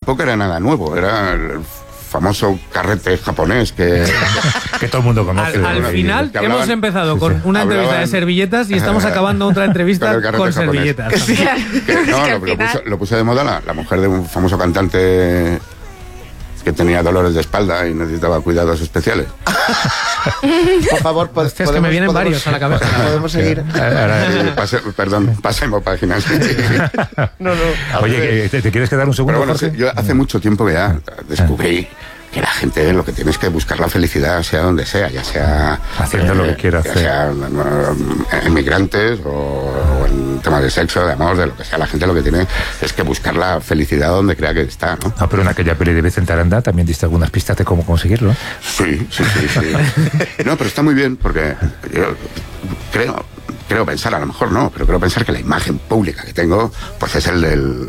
tampoco era nada nuevo, era el famoso carrete japonés que todo el mundo conoce. Al final hemos empezado con una entrevista de servilletas y estamos acabando otra entrevista con servilletas. Lo puso de moda la mujer de un famoso cantante que tenía dolores de espalda y necesitaba cuidados especiales. Por favor, es que me vienen varios a la cabeza. ¿Podemos seguir? Pasemos páginas. No. Oye, ¿te quieres quedar un segundo? Pero bueno, yo hace mucho tiempo que ya descubrí que la gente lo que tiene es que buscar la felicidad sea donde sea, ya sea haciendo lo que quiera hacer, ya sea emigrantes o en temas de sexo, de amor, de lo que sea. La gente lo que tiene es que buscar la felicidad donde crea que está, ¿no? Ah, pero en aquella peli de Vicente Aranda también diste algunas pistas de cómo conseguirlo. Sí. No, pero está muy bien porque yo creo pensar, a lo mejor no, pero creo pensar que la imagen pública que tengo pues es el del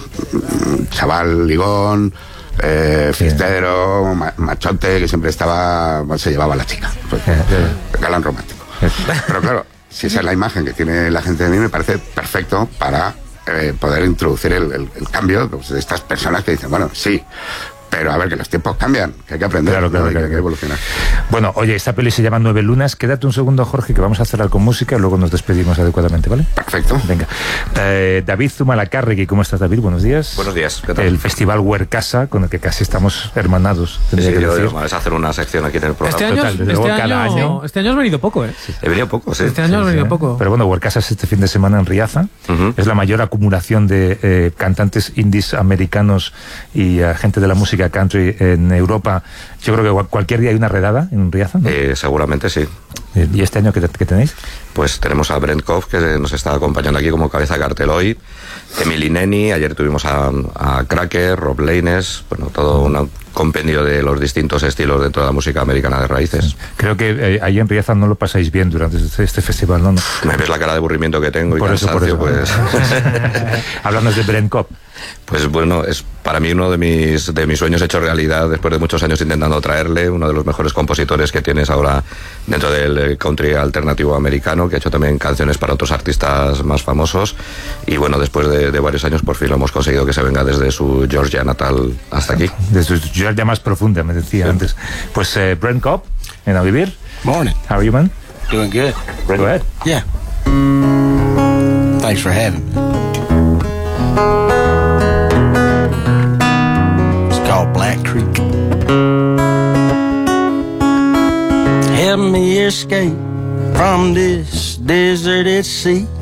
chaval ligón, fiestero, machote, que siempre se llevaba a la chica, pues, galán romántico. Pero claro, si esa es la imagen que tiene la gente de mí, me parece perfecto para poder introducir el cambio pues, de estas personas que dicen, bueno, sí, pero a ver, que los tiempos cambian, que hay que aprender, claro, que hay que evolucionar. Bueno, oye, esta peli se llama 9 lunas. Quédate un segundo, Jorge, que vamos a cerrar con música y luego nos despedimos adecuadamente, ¿vale? Perfecto. Venga. David Zumalacárregui, ¿cómo estás, David? Buenos días. Buenos días, ¿qué tal? El Festival Huercasa, con el que casi estamos hermanados. Sí, es hacer una sección aquí en el programa. Este año has venido poco, ¿eh? He venido poco, sí. Este año has venido poco. Pero bueno, Huercasa es este fin de semana en Riaza. Es la mayor acumulación de cantantes indies americanos y gente de la música country en Europa. Yo creo que cualquier día hay una redada en Riaza, ¿no? Seguramente sí. ¿Y este año qué tenéis? Pues tenemos a Brent Koff, que nos está acompañando aquí como cabeza de cartel hoy, Emily Neni, ayer tuvimos a Cracker, Rob Laines, bueno, todo un compendio de los distintos estilos dentro de la música americana de raíces. Creo que ahí en Riaza no lo pasáis bien durante este festival, ¿no? Me ves la cara de aburrimiento que tengo y cansancio, pues... Hablando de Brent Koff. Pues bueno, es para mí uno de mis sueños hechos realidad después de muchos años intentando traerle, uno de los mejores compositores que tienes ahora dentro del country alternativo americano, que ha hecho también canciones para otros artistas más famosos, y bueno, después de varios años por fin lo hemos conseguido que se venga desde su Georgia natal hasta aquí. Desde su Georgia más profunda, me decía antes. Pues Brent Kopp, en A Vivir. Morning. How are you, man? Doing good. Go ahead. Yeah. Thanks for having me. It's called Black Creek. Help me escape from this deserted sea.